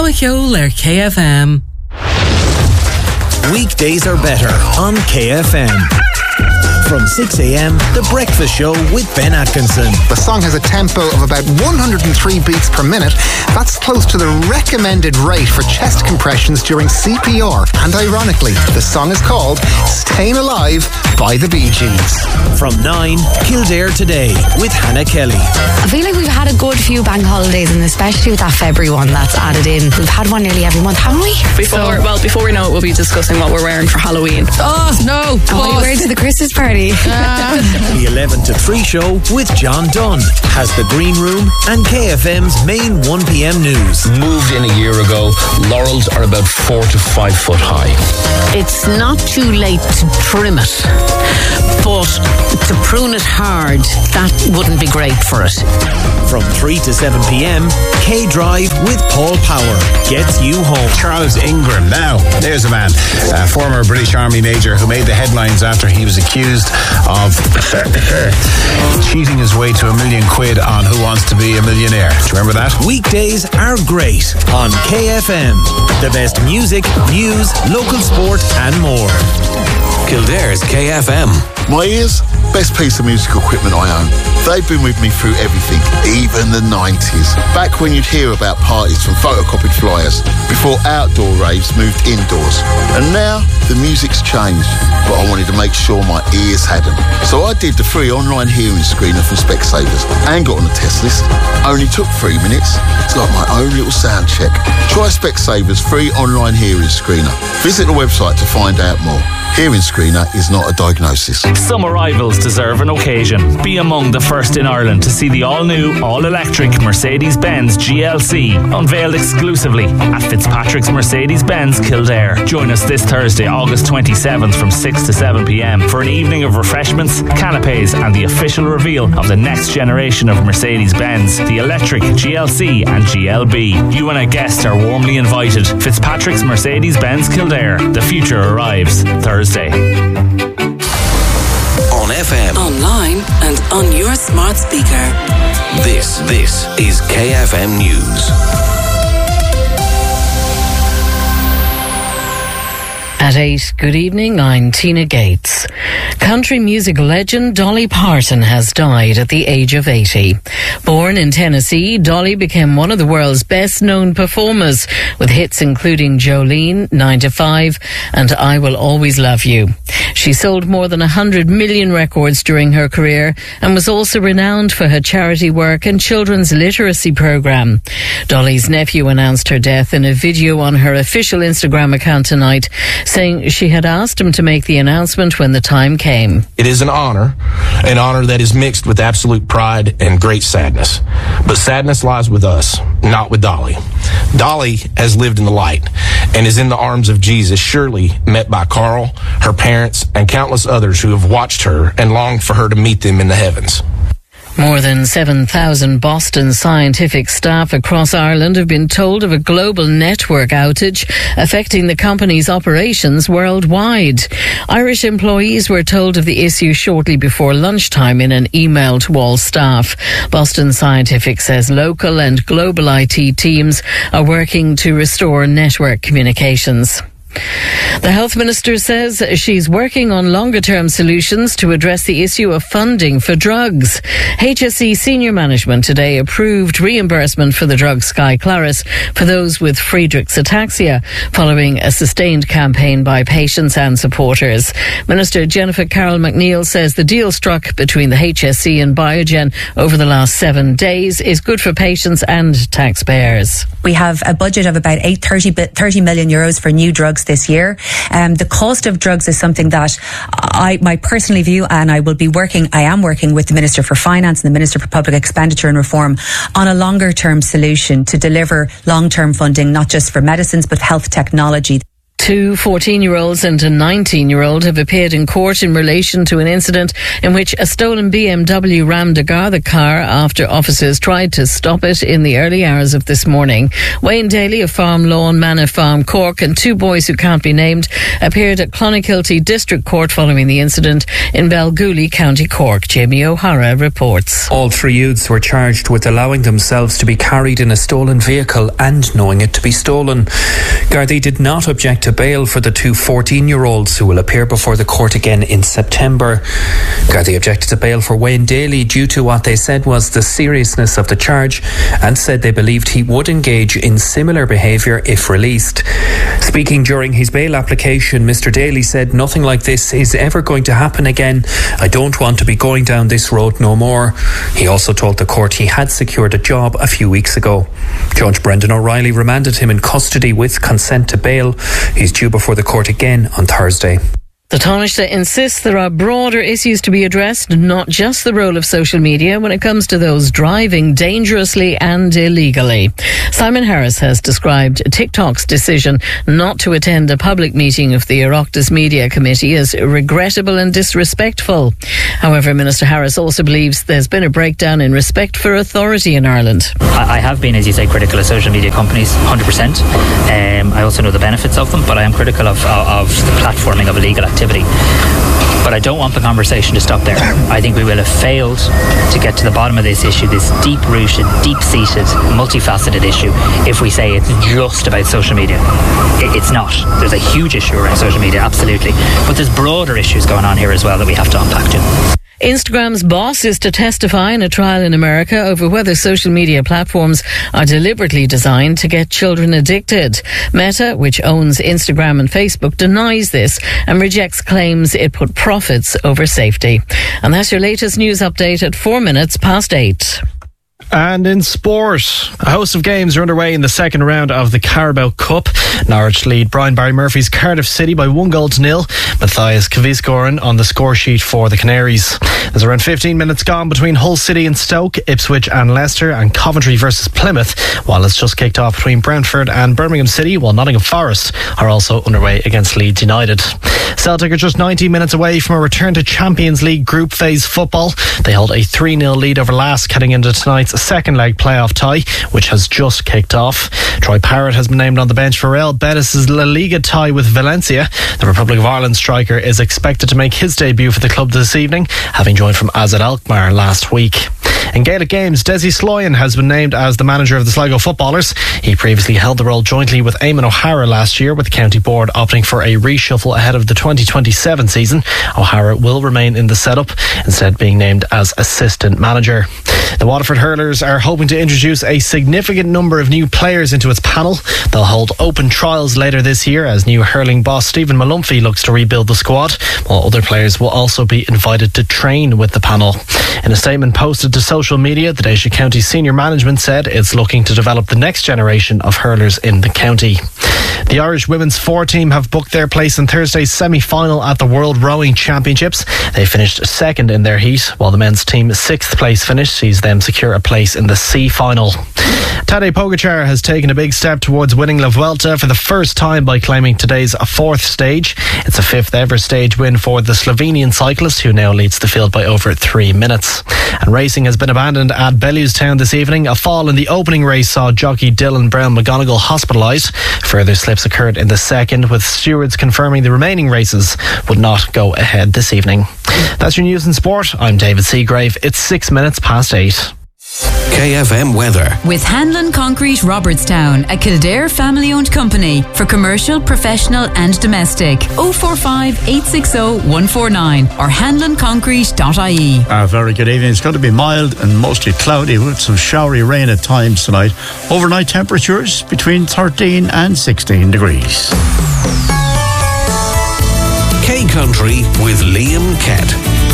Ceol KFM. Weekdays are better on KFM. From 6 a.m, The Breakfast Show with Ben Atkinson. The song has a tempo of about 103 beats per minute. That's close to the recommended rate for chest compressions during CPR. And ironically, the song is called Staying Alive by the Bee Gees. From 9, Kildare Today with Hannah Kelly. I feel like we've had a good few bank holidays, and especially with that February one that's added in. We've had one nearly every month, haven't we? Before we know it, we'll be discussing what we're wearing for Halloween. Oh, no. What are you wearing to the Christmas party? The 11 to 3 show with John Dunn has the Green Room and KFM's main 1 p.m. news. Moved in a year ago, laurels are about 4 to 5 foot high. It's not too late to trim it, but to prune it hard, that wouldn't be great for it. From 3 to 7 p.m, K-Drive with Paul Power gets you home. Charles Ingram, now, there's a man, a former British Army major who made the headlines after he was accused of cheating his way to £1 million on Who Wants to Be a Millionaire. Do you remember that? Weekdays are great on KFM. The best music, news, local sport and more. Kildare's KFM. My ears, best piece of musical equipment I own. They've been with me through everything, even the 90s. Back when you'd hear about parties from photocopied flyers, before outdoor raves moved indoors. And now, the music's changed, but I wanted to make sure my ears hadn't. So I did the free online hearing screener from Specsavers and got on the test list. Only took 3 minutes. It's like my own little sound check. Try Specsavers free online hearing screener. Visit the website to find out more. Hearing screener is not a diagnosis. Some arrivals deserve an occasion. Be among the first in Ireland to see the all-new, all-electric Mercedes-Benz GLC unveiled exclusively at Fitzpatrick's Mercedes-Benz Kildare. Join us this Thursday, August 27th from 6 to 7 p.m. for an evening of refreshments, canapes and the official reveal of the next generation of Mercedes-Benz, the electric GLC and GLB. You and a guest are warmly invited. Fitzpatrick's Mercedes-Benz Kildare. The future arrives Thursday. On FM, online and on your smart speaker. This is KFM News. At 8, good evening, I'm Tina Gates. Country music legend Dolly Parton has died at the age of 80. Born in Tennessee, Dolly became one of the world's best-known performers, with hits including Jolene, 9 to 5, and I Will Always Love You. She sold more than 100 million records during her career and was also renowned for her charity work and children's literacy program. Dolly's nephew announced her death in a video on her official Instagram account tonight, saying she had asked him to make the announcement when the time came. It is an honor that is mixed with absolute pride and great sadness. But sadness lies with us, not with Dolly. Dolly has lived in the light and is in the arms of Jesus, surely met by Carl, her parents, and countless others who have watched her and longed for her to meet them in the heavens. More than 7,000 Boston Scientific staff across Ireland have been told of a global network outage affecting the company's operations worldwide. Irish employees were told of the issue shortly before lunchtime in an email to all staff. Boston Scientific says local and global IT teams are working to restore network communications. The Health Minister says she's working on longer-term solutions to address the issue of funding for drugs. HSE senior management today approved reimbursement for the drug Skyclarys for those with Friedreich's ataxia, following a sustained campaign by patients and supporters. Minister Jennifer Carroll McNeil says the deal struck between the HSE and Biogen over the last 7 days is good for patients and taxpayers. We have a budget of about 30 million euros for new drugs this year. The cost of drugs is something that my personal view, and I am working with the Minister for Finance and the Minister for Public Expenditure and Reform on a longer term solution to deliver long term funding, not just for medicines but health technology. Two 14-year-olds and a 19-year-old have appeared in court in relation to an incident in which a stolen BMW rammed a Garda car after officers tried to stop it in the early hours of this morning. Wayne Daly of Farm Lawn Manor Farm, Cork, and two boys who can't be named appeared at Clonakilty District Court following the incident in Balgooley, County Cork. Jamie O'Hara reports. All three youths were charged with allowing themselves to be carried in a stolen vehicle and knowing it to be stolen. Gardaí did not object to bail for the two 14-year-olds who will appear before the court again in September. Gardaí objected to bail for Wayne Daly due to what they said was the seriousness of the charge and said they believed he would engage in similar behaviour if released. Speaking during his bail application, Mr Daly said, "Nothing like this is ever going to happen again. I don't want to be going down this road no more." He also told the court he had secured a job a few weeks ago. Judge Brendan O'Reilly remanded him in custody with consent to bail. He's due before the court again on Thursday. The Taoiseach insists there are broader issues to be addressed, not just the role of social media when it comes to those driving dangerously and illegally. Simon Harris has described TikTok's decision not to attend a public meeting of the Oireachtas Media Committee as regrettable and disrespectful. However, Minister Harris also believes there's been a breakdown in respect for authority in Ireland. I have been, as you say, critical of social media companies, 100%. I also know the benefits of them, but I am critical of the platforming of illegal activity. But I don't want the conversation to stop there. I think we will have failed to get to the bottom of this issue, this deep-rooted, deep-seated, multifaceted issue, if we say it's just about social media. It's not. There's a huge issue around social media, absolutely. But there's broader issues going on here as well that we have to unpack too. Instagram's boss is to testify in a trial in America over whether social media platforms are deliberately designed to get children addicted. Meta, which owns Instagram and Facebook, denies this and rejects claims it put profits over safety. And that's your latest news update at 8:04. And in sport, a host of games are underway in the second round of the Carabao Cup. Norwich lead Brian Barry Murphy's Cardiff City by 1-0. Matthias Kvisgoren on the score sheet for the Canaries. There's around 15 minutes gone between Hull City and Stoke, Ipswich and Leicester, and Coventry versus Plymouth, while it's just kicked off between Brentford and Birmingham City, while Nottingham Forest are also underway against Leeds United. Celtic are just 90 minutes away from a return to Champions League group phase football. They hold a 3-0 lead over Lask heading into tonight's second leg playoff tie, which has just kicked off. Troy Parrott has been named on the bench for Real Betis' La Liga tie with Valencia. The Republic of Ireland striker is expected to make his debut for the club this evening, having joined from AZ Alkmaar last week. In Gaelic games, Desi Sloyan has been named as the manager of the Sligo footballers. He previously held the role jointly with Eamon O'Hara last year, with the county board opting for a reshuffle ahead of the 2027 season. O'Hara will remain in the setup, instead being named as assistant manager. The Waterford Hurlers are hoping to introduce a significant number of new players into its panel. They'll hold open trials later this year as new hurling boss Stephen Malumphey looks to rebuild the squad, while other players will also be invited to train with the panel. In a statement posted to social media, the Déise County senior management said it's looking to develop the next generation of hurlers in the county. The Irish women's 4 team have booked their place in Thursday's semi-final at the World Rowing Championships. They finished second in their heat, while the men's team's 6th place finish sees them secure a place in the C final. Tadej Pogačar has taken a big step towards winning La Vuelta for the first time by claiming today's 4th stage. It's a 5th ever stage win for the Slovenian cyclist, who now leads the field by over 3 minutes. And racing has been abandoned at Bellewstown this evening. A fall in the opening race saw jockey Dylan Brown McGonigal hospitalised. Further slips occurred in the second, with stewards confirming the remaining races would not go ahead this evening. That's your news and sport. I'm David Seagrave. It's 6:08. KFM weather. With Hanlon Concrete Robertstown, a Kildare family-owned company for commercial, professional and domestic. 045 860 149 or hanlonconcrete.ie. A very good evening. It's going to be mild and mostly cloudy with some showery rain at times tonight. Overnight temperatures between 13 and 16 degrees. K Country with Liam Kett.